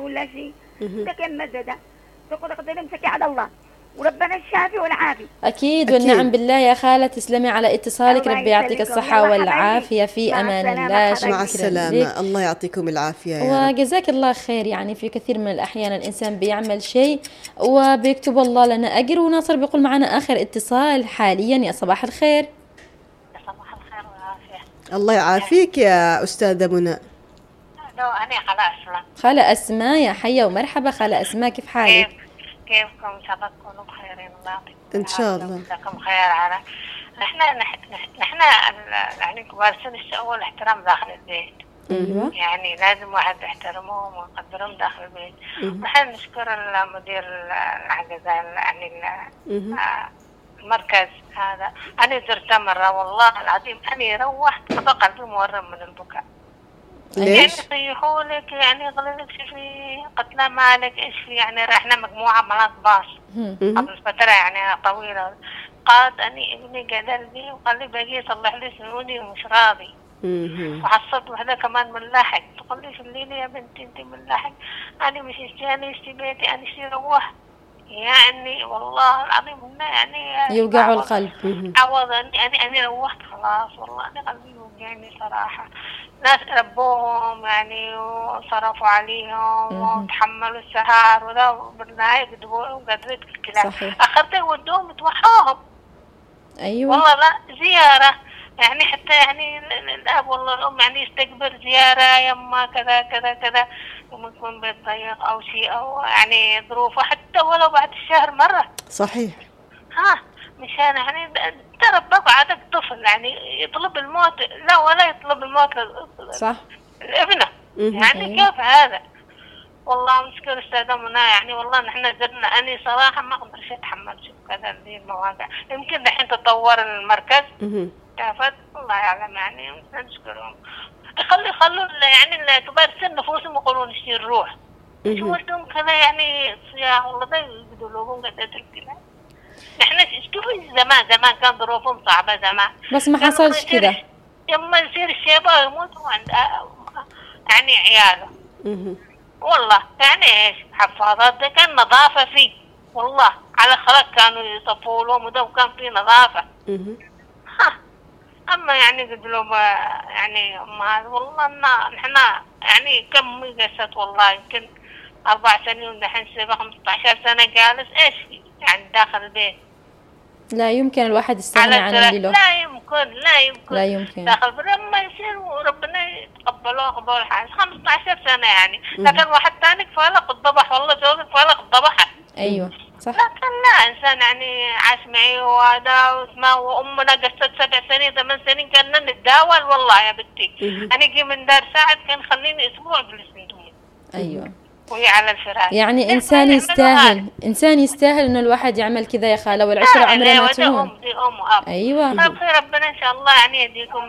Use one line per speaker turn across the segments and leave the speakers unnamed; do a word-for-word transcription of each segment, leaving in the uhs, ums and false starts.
ولا شيء تكمل ده تقول قدر امسكي على الله وربنا الشافي والعافي.
أكيد والنعم بالله يا خالة. تسلمي على اتصالك، ربي يعطيك الصحة والعافية في أمان الله.
مع السلامة، الله يعطيكم العافية يا
رب. وجزاك الله خير. يعني في كثير من الأحيان الإنسان بيعمل شيء وبيكتب الله لنا أجر. وناصر بيقول معنا آخر اتصال حاليا. يا صباح الخير.
يا صباح الخير والعافية.
الله يعافيك يا أستاذة منى.
أنا خالة أسماء.
خالة أسماء، يا حيا ومرحبا خالة أسماء، كيف حالك؟
كيف كيفكم؟ إن شاء الله تكونوا بخيرين. الله يعطيكم
إن شاء الله.
جزاكم خير. على نحن نحن يعني كبار السن الشقوة الاحترام داخل البيت.
أيوة.
يعني لازم واحد يحترمهم ويقدرهم داخل البيت. نحن نشكر المدير العجزة يعني المركز هذا. أنا زرته مرة والله العظيم أنا روحت بقى قلبي مورم من البكاء.
ليش؟
يعني يصيحوا لك يعني يقولوا لك شوفي قتلة مالك ايش في يعني رحنا مجموعة مالات باص قبل فترة يعني طويلة. قالت اني ابني قتلني وقال لي باقي يصلح لي سنوني ومش راضي. وحصلت وحدة كمان من لاحق تقول لي في الليل يا بنتي انت من لاحق انا مش اشتاني اشتي بيتي انا اشتي روحت. يعني والله العظيم يعني
يوقعوا القلب.
عوضني يعني انا روحت خلاص والله انا قلبي يوقعني صراحة. ناس ربوهم يعني وصرفوا عليهم وتحملوا السهر وذا بالنهاية قدرت الكلام. أخرت ودوهم توحوهم.
أيوة
والله لا زيارة يعني حتى يعني الأب والله الأم يعني يستقبل زيارة يما كذا كذا كذا وممكن بيتضيق أو شيء أو يعني ظروفه حتى ولو بعد الشهر مرة.
صحيح.
ها مشان يعني تربى بعدك طفل يعني يطلب الموت لا ولا يطلب الموت
صح
لابنه يعني كيف هذا؟ والله مشكلة أستاذة منى يعني والله نحن زرنا أنا صراحة ما أقدرش أتحمل شوف كذا هذه المواقع. يمكن دحين تطور المركز كافت الله يعلم يعني نشكرهم. يخلوا يخلوا يعني كبار السن نفوسهم يقولون نشتري نروح شو ودهم كذا يعني صياح والله ده يقولوا لهم قد الكلام. نحن شوفي زمان زمان كان ظروفهم صعبة زمان
بس ما حصلش كذا.
يما يصير الشيبة يموتوا عند يعني عياله. والله يعني ايش حفاظات ده كان نظافة فيه والله على خلق كانوا يصفوا لهم وده وكان فيه نظافة. ها أما يعني قدلوا يعني ما والله نحن يعني كم قست والله يمكن أربع سنين دحين سبع خمسة عشر سنة جالس إيش يعني داخل البيت.
لا يمكن الواحد يستغنى عن اللي له.
لا يمكن لا يمكن
لا يمكن
داخل لما يصير وربنا يتقبلوه قبول حاجة خمسة عشر سنة يعني. لكن واحد ثاني فالق الضبح والله زوجك فالق الضبحة.
أيوة صح.
لكن لا إنسان يعني عاش معي وهذا واسمه وأمنا قصت سبع سنين ثمان سنين كنا نتداول والله يا بنتي. أنا جي من دار ساعد كان خليني أسبوع جلس ندوم.
أيوة.
وهي على الفراش.
يعني إنسان يستاهل إنسان يستاهل إنه الواحد يعمل كذا يا خالة والعشرة عمرها ما تهون. أيوة.
ربنا إن شاء الله يعني يديكم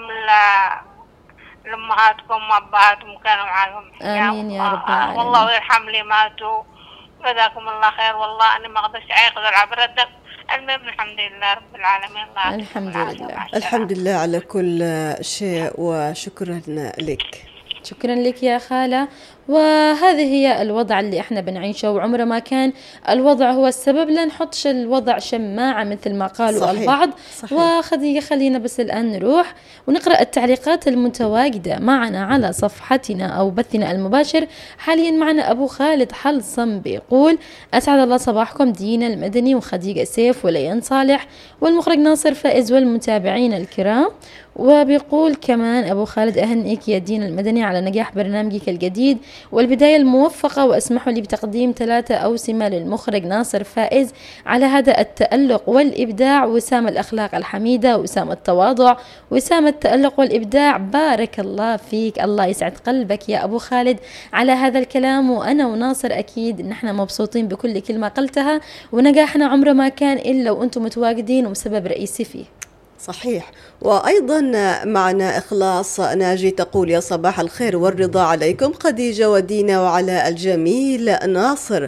لأمهاتكم وأبهاتكم كانوا معاهم.
آمين يا رب العالمين.
والله ويرحم لي ماتوا. جزاكم الله خير والله أنا ما أقدرش أقدر عبر الدم. المهم الحمد لله رب العالمين. الله
الحمد لله
الحمد لله على كل شيء وشكرا لك.
شكرا لك يا خالة. وهذه هي الوضع اللي احنا بنعيشه وعمره ما كان الوضع هو السبب. لا نحطش الوضع شماعة مثل ما قالوا صحيح. البعض صحيح. وخذي خلينا بس الآن نروح ونقرأ التعليقات المتواجدة معنا على صفحتنا أو بثنا المباشر. حاليا معنا أبو خالد حلصم بيقول أسعد الله صباحكم دينا المدني وخديجة سيف وليان صالح والمخرج ناصر فائز والمتابعين الكرام. وبيقول كمان أبو خالد أهنئك يا دينا المدني على نجاح برنامجك الجديد والبداية الموفقة. وأسمحوا لي بتقديم ثلاثة أوسمة للمخرج ناصر فائز على هذا التألق والإبداع. وسام الأخلاق الحميدة وسام التواضع وسام التألق والإبداع. بارك الله فيك. الله يسعد قلبك يا أبو خالد على هذا الكلام. وأنا وناصر أكيد نحن مبسوطين بكل كلمة قلتها ونجاحنا عمره ما كان إلا وأنتم متواجدين وسبب رئيسي فيه.
صحيح. وأيضا معنا إخلاص ناجي تقول يا صباح الخير والرضا عليكم خديجة ودينا وعلى الجميل ناصر.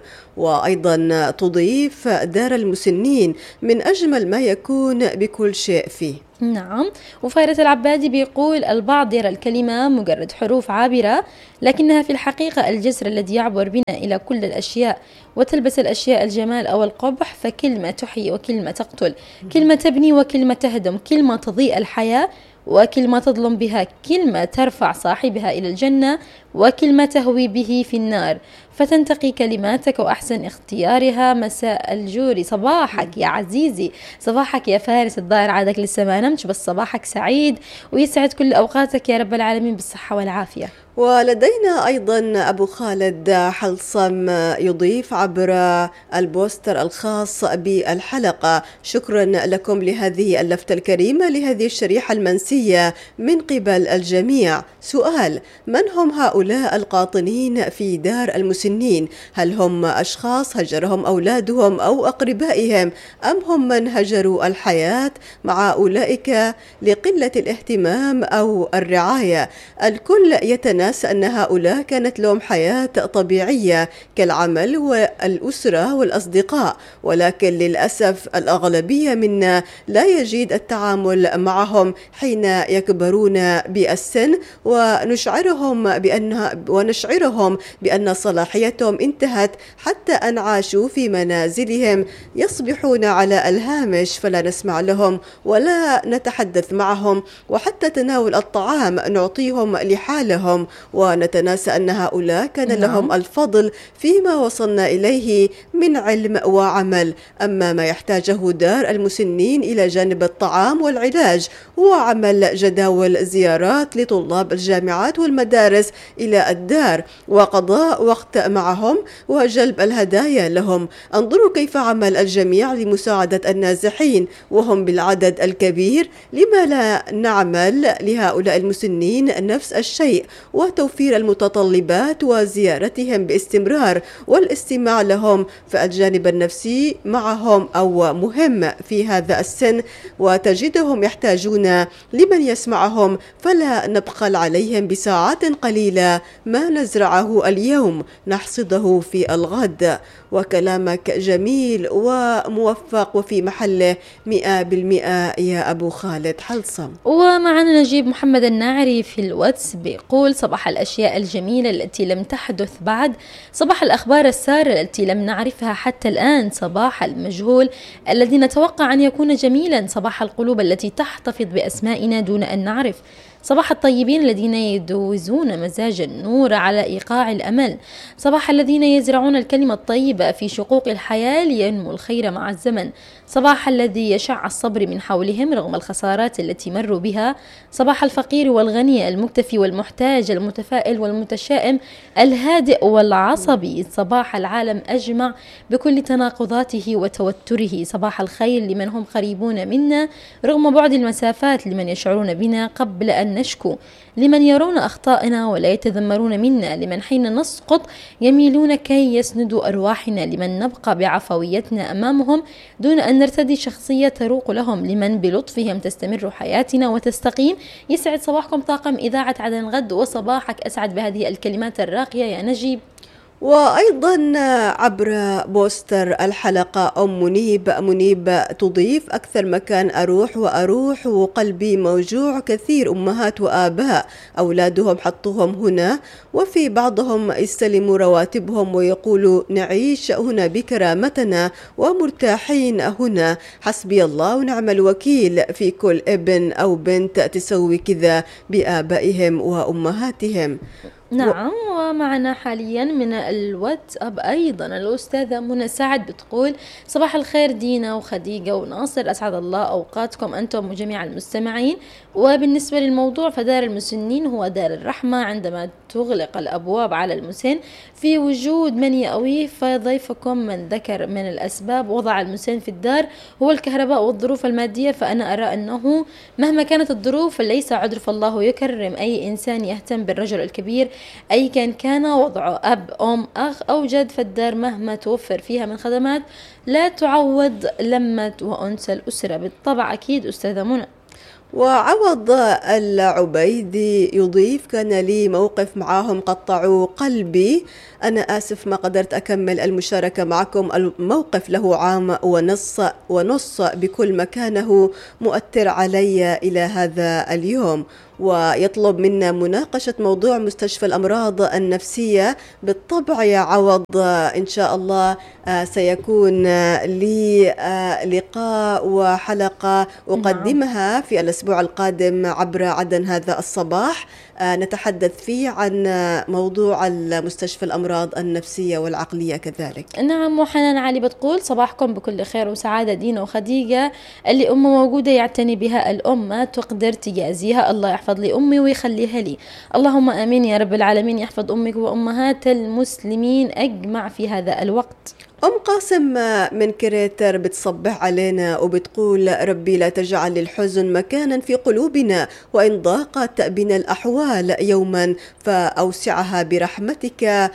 وأيضا تضيف دار المسنين من أجمل ما يكون بكل شيء فيه.
نعم. وفارس العبادي بيقول البعض يرى الكلمة مجرد حروف عابرة، لكنها في الحقيقة الجسر الذي يعبر بنا إلى كل الأشياء، وتلبس الأشياء الجمال أو القبح، فكلمة تحيي وكلمة تقتل، كلمة تبني وكلمة تهدم، كلمة تضيء الحياة وكلمة تظلم بها، كلمة ترفع صاحبها إلى الجنة وكلمة تهوي به في النار، فتنتقي كلماتك وأحسن اختيارها. مساء الجوري، صباحك يا عزيزي، صباحك يا فارس الظاهر عادك لسه ما نمتش، بس صباحك سعيد ويسعد كل أوقاتك يا رب العالمين بالصحة والعافية.
ولدينا أيضا أبو خالد حلصم يضيف عبر البوستر الخاص بالحلقة: شكرا لكم لهذه اللفتة الكريمة لهذه الشريحة المنسية من قبل الجميع. سؤال: من هم هؤلاء القاطنين في دار المسنين؟ هل هم أشخاص هجرهم أولادهم أو أقربائهم، أم هم من هجروا الحياة مع أولئك لقلة الاهتمام أو الرعاية؟ الكل يتناسى أن هؤلاء كانت لهم حياة طبيعية كالعمل والأسرة والأصدقاء، ولكن للأسف الأغلبية منا لا يجيد التعامل معهم حين يكبرون بالسن، ونشعرهم بأن ونشعرهم بأن صلاحيتهم انتهت، حتى أن عاشوا في منازلهم يصبحون على الهامش، فلا نسمع لهم ولا نتحدث معهم، وحتى تناول الطعام نعطيهم لحالهم، ونتناسى أن هؤلاء كان نعم. لهم الفضل فيما وصلنا إليه من علم وعمل. أما ما يحتاجه دار المسنين إلى جانب الطعام والعلاج هو عمل جداول زيارات لطلاب الجامعات والمدارس إلى الدار، وقضاء وقت معهم، وجلب الهدايا لهم. انظروا كيف عمل الجميع لمساعدة النازحين وهم بالعدد الكبير. لما لا نعمل لهؤلاء المسنين نفس الشيء، وتوفير المتطلبات وزيارتهم باستمرار والاستماع لهم؟ فالجانب النفسي معهم أو مهم في هذا السن، وتجدهم يحتاجون لمن يسمعهم، فلا نبخل عليهم بساعات قليلة. ما نزرعه اليوم نحصده في الغد. وكلامك جميل وموفق وفي محله مئة بالمئة يا أبو خالد حلصم.
ومعنا نجيب محمد الناعري في الواتس بيقول: صباح الأشياء الجميلة التي لم تحدث بعد، صباح الأخبار السارة التي لم نعرفها حتى الآن، صباح المجهول الذي نتوقع أن يكون جميلا، صباح القلوب التي تحتفظ بأسمائنا دون أن نعرف، صباح الطيبين الذين يدوزون مزاج النور على إيقاع الأمل، صباح الذين يزرعون الكلمة الطيبة في شقوق الحياة لينمو الخير مع الزمن، صباح الذي يشع الصبر من حولهم رغم الخسارات التي مروا بها، صباح الفقير والغني، المكتفي والمحتاج، المتفائل والمتشائم، الهادئ والعصبي، صباح العالم أجمع بكل تناقضاته وتوتره، صباح الخير لمن هم قريبون منا رغم بعد المسافات، لمن يشعرون بنا قبل أن نشكو، لمن يرون أخطائنا ولا يتذمرون منا، لمن حين نسقط يميلون كي يسندوا أرواحنا، لمن نبقى بعفويتنا أمامهم دون أن نرتدي شخصية تروق لهم، لمن بلطفهم تستمر حياتنا وتستقيم. يسعد صباحكم طاقم إذاعة عدن غد، وصباحك أسعد بهذه الكلمات الراقية يا نجيب.
وأيضا عبر بوستر الحلقة أم منيب منيب تضيف: أكثر مكان أروح وأروح وقلبي موجوع، كثير أمهات وآباء أولادهم حطوهم هنا، وفي بعضهم يستلموا رواتبهم ويقولوا نعيش هنا بكرامتنا ومرتاحين هنا، حسبي الله ونعم الوكيل في كل ابن أو بنت تسوي كذا بآبائهم وأمهاتهم.
نعم. ومعنا حاليا من الواتساب أيضا الأستاذة منى سعد بتقول: صباح الخير دينا وخديجة وناصر، أسعد الله أوقاتكم أنتم وجميع المستمعين. وبالنسبة للموضوع فدار المسنين هو دار الرحمة، عندما تغلق الأبواب على المسن في وجود من يأويه، فضيفكم من ذكر من الأسباب وضع المسن في الدار هو الكهرباء والظروف المادية، فأنا أرى أنه مهما كانت الظروف فليس عذر، فالله يكرم أي إنسان يهتم بالرجل الكبير أي كان كان وضعه، أب أم أخ أو جد، فالدار مهما توفر فيها من خدمات لا تعوض لمة وأنس الأسرة. بالطبع أكيد أستاذة منى.
وعوض العبيدي يضيف: كان لي موقف معاهم قطعوا قلبي، أنا آسف ما قدرت أكمل المشاركة معكم. الموقف له عام ونص ونص بكل مكانه مؤثر علي إلى هذا اليوم. ويطلب منا مناقشة موضوع مستشفى الأمراض النفسية. بالطبع يا عوض إن شاء الله سيكون لي لقاء وحلقة أقدمها في الأسبوع القادم عبر عدن هذا الصباح، نتحدث فيه عن موضوع المستشفى الأمراض النفسية والعقلية كذلك.
نعم. وحنان علي بتقول: صباحكم بكل خير وسعادة دينا وخديجة، اللي أمه موجودة يعتني بها الأم ما تقدر تجازيها، الله يحفظ لي أمي ويخليها لي. اللهم آمين يا رب العالمين، يحفظ أمك وأمهات المسلمين أجمع في هذا الوقت.
أم قاسم من كريتر بتصبح علينا وبتقول: ربي لا تجعل للحزن مكانا في قلوبنا، وإن ضاقت بنا الأحوال يوما فأوسعها برحمتك.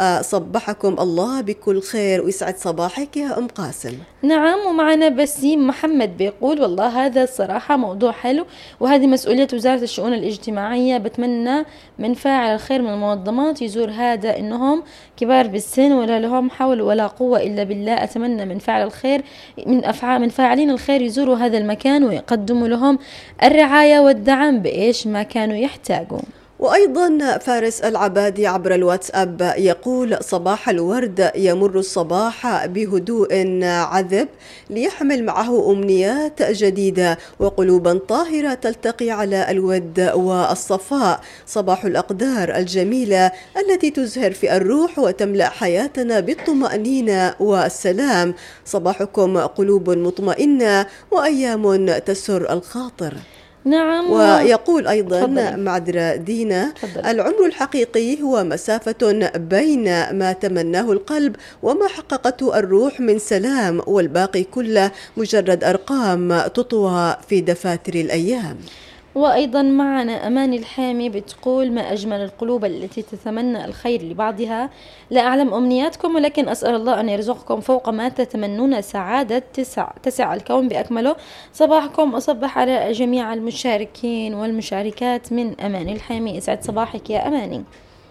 صبحكم الله بكل خير ويسعد صباحك يا أم قاسم.
نعم. ومعنا بسيم محمد بيقول: والله هذا الصراحة موضوع حلو، وهذه مسؤولية وزارة الشؤون الاجتماعية. بتمنى من فاعل الخير من المنظمات يزور هذا، إنهم كبار بالسن ولا لهم حول ولا قوة إلا بالله. أتمنى من فاعل الخير من أفعال من فاعلين الخير يزوروا هذا المكان ويقدموا لهم الرعاية والدعم بإيش ما كانوا يحتاجون.
وأيضا فارس العبادي عبر الواتساب يقول: صباح الورد، يمر الصباح بهدوء عذب ليحمل معه أمنيات جديدة وقلوبا طاهرة تلتقي على الود والصفاء. صباح الأقدار الجميلة التي تزهر في الروح وتملأ حياتنا بالطمأنينة والسلام. صباحكم قلوب مطمئنة وأيام تسر الخاطر.
نعم.
ويقول أيضا
فضلي.
معذرة دينا:
فضلي.
العمر الحقيقي هو مسافة بين ما تمناه القلب وما حققته الروح من سلام، والباقي كله مجرد أرقام تطوى في دفاتر الأيام.
وأيضا معنا أماني الحامي بتقول: ما أجمل القلوب التي تتمنى الخير لبعضها. لا أعلم أمنياتكم، ولكن أسأل الله أن يرزقكم فوق ما تتمنون سعادة تسع, تسع الكون بأكمله. صباحكم. أصبح على جميع المشاركين والمشاركات من أماني الحامي. يسعد صباحك يا أماني.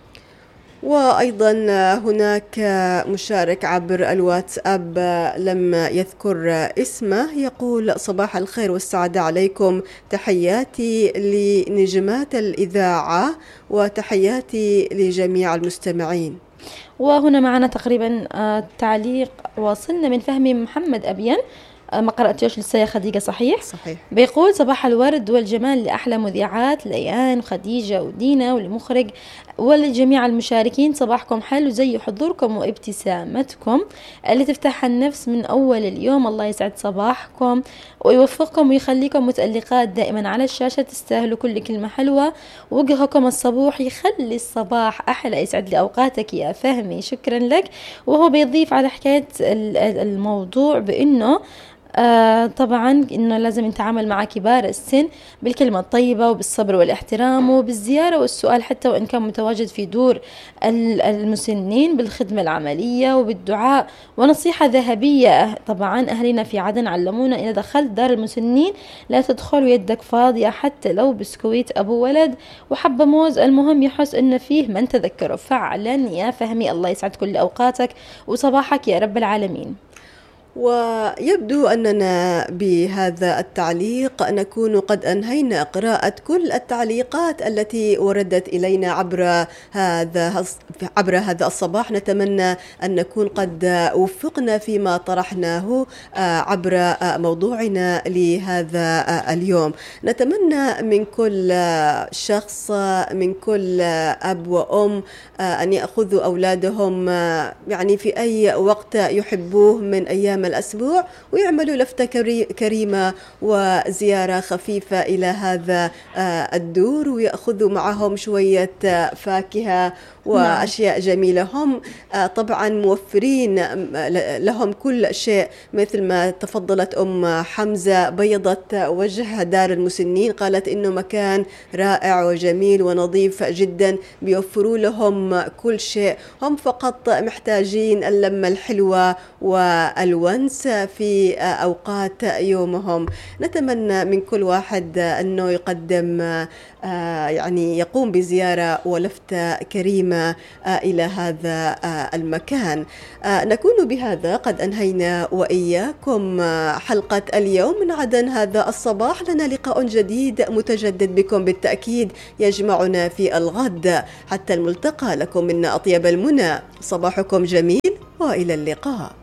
وأيضا هناك مشارك عبر الواتساب لم يذكر اسمه يقول: صباح الخير والسعادة عليكم، تحياتي لنجمات الإذاعة وتحياتي لجميع المستمعين.
وهنا معنا تقريبا تعليق واصلنا من فهمي محمد أبين، ما قرأتيش لسه يا خديجة؟ صحيح؟
صحيح.
بيقول: صباح الورد والجمال لأحلى مذيعات ليان وخديجة ودينا والمخرج ولجميع المشاركين. صباحكم حلو زي حضوركم وابتسامتكم اللي تفتح النفس من أول اليوم. الله يسعد صباحكم ويوفقكم ويخليكم متألقات دائما على الشاشة، تستاهلوا كل كلمة حلوة، وجهكم الصبوح يخلي الصباح أحلى. يسعد لي أوقاتك يا فهمي، شكرا لك. وهو بيضيف على حكاية الموضوع بأنه آه طبعا إنه لازم نتعامل مع كبار السن بالكلمة الطيبة وبالصبر والاحترام وبالزيارة والسؤال، حتى وإن كان متواجد في دور المسنين، بالخدمة العملية وبالدعاء. ونصيحة ذهبية طبعا أهلنا في عدن علمونا: إذا دخلت دار المسنين لا تدخل يدك فاضية حتى لو بسكويت أبو ولد وحبة موز، المهم يحس إن فيه من تذكره. فعلا يا فهمي، الله يسعد كل أوقاتك وصباحك يا رب العالمين.
ويبدو أننا بهذا التعليق نكون قد أنهينا قراءة كل التعليقات التي وردت إلينا عبر هذا عبر هذا الصباح. نتمنى أن نكون قد وفقنا فيما طرحناه عبر موضوعنا لهذا اليوم. نتمنى من كل شخص، من كل أب وأم، أن يأخذوا أولادهم يعني في أي وقت يحبوه من أيام الأسبوع ويعملوا لفتة كريمة وزيارة خفيفة إلى هذا الدور، ويأخذوا معهم شوية فاكهة وأشياء جميلة. هم طبعا موفرين لهم كل شيء، مثل ما تفضلت أم حمزة بيضت وجه دار المسنين، قالت إنه مكان رائع وجميل ونظيف جدا، بيوفروا لهم كل شيء، هم فقط محتاجين اللمة الحلوة والورد ونس في أوقات يومهم. نتمنى من كل واحد أنه يقدم يعني يقوم بزيارة ولفتة كريمة إلى هذا المكان. نكون بهذا قد أنهينا وإياكم حلقة اليوم من عدن هذا الصباح. لنا لقاء جديد متجدد بكم بالتأكيد يجمعنا في الغد. حتى الملتقى، لكم منا أطيب المنى، صباحكم جميل وإلى اللقاء.